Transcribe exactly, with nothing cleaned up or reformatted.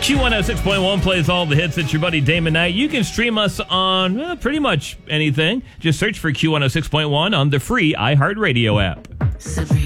Q one oh six point one plays all the hits. It's your buddy Damon Knight. You can stream us on well, pretty much anything. Just search for Q one oh six point one on the free iHeartRadio app.